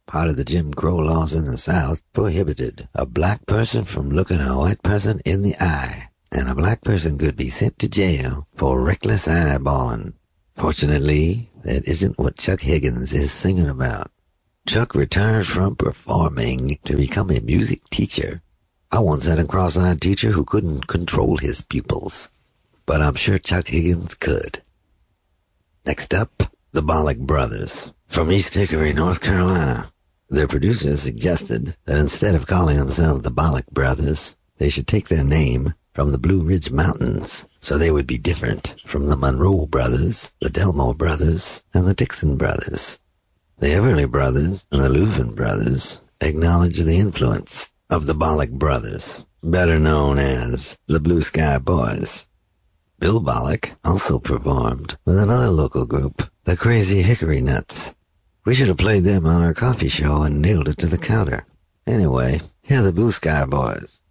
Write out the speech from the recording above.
Part of the Jim Crow laws in the South prohibited a black person from looking a white person in the eye, and a black person could be sent to jail for reckless eyeballing. Fortunately, that isn't what Chuck Higgins is singing about. Chuck retired from performing to become a music teacher. I once had a cross-eyed teacher who couldn't control his pupils, but I'm sure Chuck Higgins could. Next up, the Bollock Brothers, from East Hickory, North Carolina. Their producers suggested that instead of calling themselves the Bollock Brothers, they should take their name from the Blue Ridge Mountains, so they would be different from the Monroe Brothers, the Delmore Brothers, and the Dixon Brothers. The Everly Brothers and the Louvin Brothers acknowledge the influence of the Bollock Brothers, better known as the Blue Sky Boys. Bill Bollock also performed with another local group, the Crazy Hickory Nuts. We should have played them on our coffee show and nailed it to the counter. Anyway, here are the Blue Sky Boys.